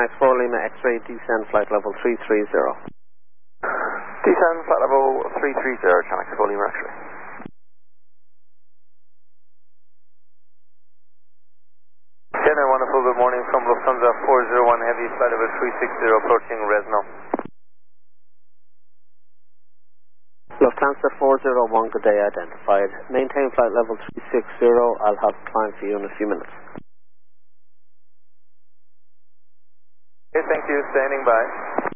Canax 4 Lima X-ray, descend flight level 330. Descend flight level 330, Canax 4 Lima X-ray. General, wonderful, good morning from Lufthansa 401 Heavy, flight level 360, approaching Resno. Lufthansa 401, good day, identified. Maintain flight level 360, I'll have a climb for you in a few minutes. Okay, thank you, standing by.